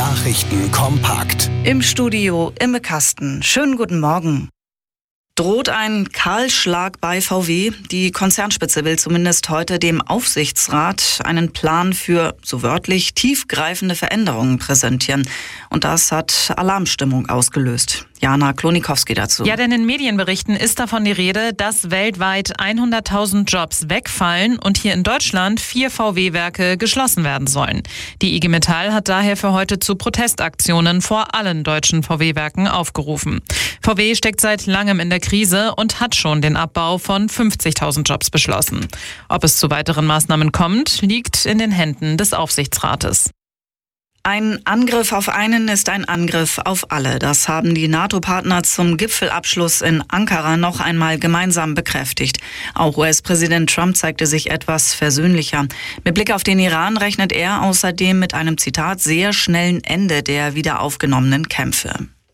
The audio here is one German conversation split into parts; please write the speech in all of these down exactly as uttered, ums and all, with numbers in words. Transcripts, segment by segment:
Nachrichten kompakt. Im Studio Imme Kasten. Schönen guten Morgen. Droht ein Kahlschlag bei V W? Die Konzernspitze will zumindest heute dem Aufsichtsrat einen Plan für, so wörtlich, tiefgreifende Veränderungen präsentieren. Und das hat Alarmstimmung ausgelöst. Jana Klonikowski dazu. Ja, denn in Medienberichten ist davon die Rede, dass weltweit hunderttausend Jobs wegfallen und hier in Deutschland vier V W-Werke geschlossen werden sollen. Die I G Metall hat daher für heute zu Protestaktionen vor allen deutschen V W-Werken aufgerufen. V W steckt seit langem in der Krise und hat schon den Abbau von fünfzigtausend Jobs beschlossen. Ob es zu weiteren Maßnahmen kommt, liegt in den Händen des Aufsichtsrates. Ein Angriff auf einen ist ein Angriff auf alle. Das haben die NATO-Partner zum Gipfelabschluss in Ankara noch einmal gemeinsam bekräftigt. Auch U S-Präsident Trump zeigte sich etwas versöhnlicher. Mit Blick auf den Iran rechnet er außerdem mit einem, Zitat, sehr schnellen Ende der wieder aufgenommenen Kämpfe.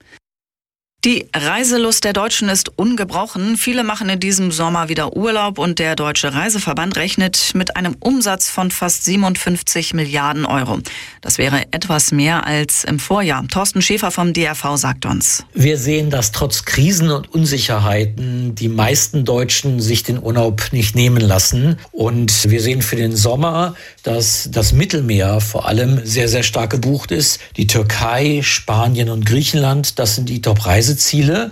Die Reiselust der Deutschen ist ungebrochen. Viele machen in diesem Sommer wieder Urlaub und der Deutsche Reiseverband rechnet mit einem Umsatz von fast siebenundfünfzig Milliarden Euro. Das wäre etwas mehr als im Vorjahr. Thorsten Schäfer vom D R V sagt uns: Wir sehen, dass trotz Krisen und Unsicherheiten die meisten Deutschen sich den Urlaub nicht nehmen lassen. Und wir sehen für den Sommer, dass das Mittelmeer vor allem sehr, sehr stark gebucht ist. Die Türkei, Spanien und Griechenland, das sind die Top-Reiseziele. Ziele.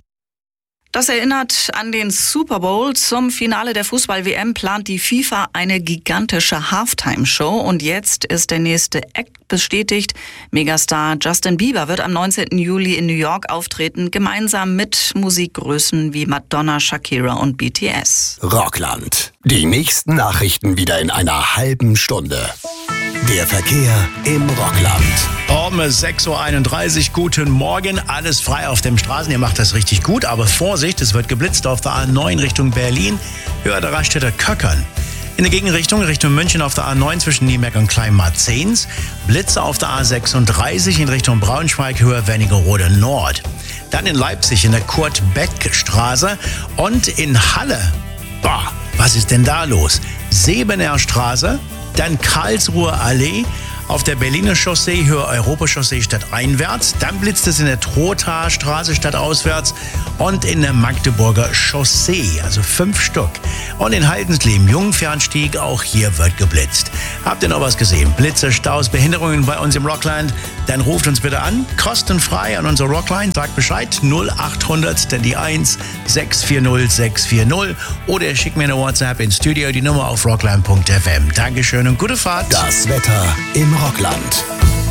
Das erinnert an den Super Bowl. Zum Finale der Fußball-W M plant die FIFA eine gigantische Halftime-Show. Und jetzt ist der nächste Act bestätigt. Megastar Justin Bieber wird am neunzehnten Juli in New York auftreten, gemeinsam mit Musikgrößen wie Madonna, Shakira und B T S. Rockland. Die nächsten Nachrichten wieder in einer halben Stunde. Der Verkehr im Rockland. Um sechs Uhr einunddreißig, guten Morgen. Alles frei auf den Straßen. Ihr macht das richtig gut, aber Vorsicht, es wird geblitzt auf der A neun Richtung Berlin, höher der Raststätter Köckern. In der Gegenrichtung, Richtung München auf der A neun zwischen Nieberg und Kleinmarzens. Blitze auf der A sechsunddreißig in Richtung Braunschweig, höher Wernigerode Nord. Dann in Leipzig in der Kurt-Beck-Straße und in Halle. Boah, was ist denn da los? Sebener Straße. Dann Karlsruher Allee auf der Berliner Chaussee, Höhe Europachaussee stadteinwärts. Dann blitzt es in der Trothaer Straße stadtauswärts und in der Magdeburger Chaussee, also fünf Stück. Und in Haldensleben, Jungfernstieg, auch hier wird geblitzt. Habt ihr noch was gesehen? Blitze, Staus, Behinderungen bei uns im Rockland? Dann ruft uns bitte an, kostenfrei an unsere Rockline, sagt Bescheid, null acht hundert, dann die eins sechs vier null sechs vier null oder ihr schickt mir eine WhatsApp ins Studio, die Nummer auf rockline punkt f m. Dankeschön und gute Fahrt. Das Wetter im Rockland.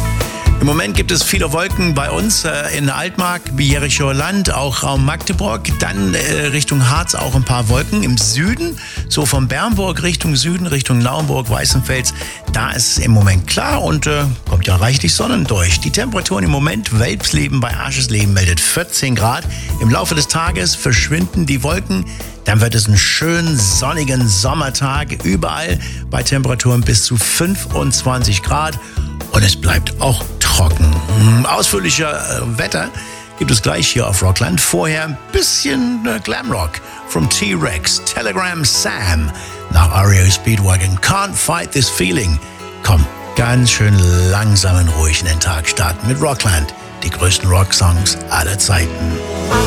Im Moment gibt es viele Wolken bei uns äh, in Altmark, Jerichower Land, auch Raum Magdeburg. Dann äh, Richtung Harz auch ein paar Wolken. Im Süden, so von Bernburg Richtung Süden, Richtung Naumburg, Weißenfels, da ist es im Moment klar und äh, kommt ja reichlich Sonnen durch. Die Temperaturen im Moment, Welpsleben bei Aschersleben meldet vierzehn Grad. Im Laufe des Tages verschwinden die Wolken. Dann wird es einen schönen sonnigen Sommertag, überall bei Temperaturen bis zu fünfundzwanzig Grad. Und es bleibt auch trocken. Ausführlicher äh, Wetter gibt es gleich hier auf Rockland. Vorher ein bisschen äh, Glamrock from T-Rex, Telegram Sam nach R E O Speedwagon. Can't fight this feeling. Komm, ganz schön langsam und ruhig in den Tag starten mit Rockland. Die größten Rocksongs aller Zeiten.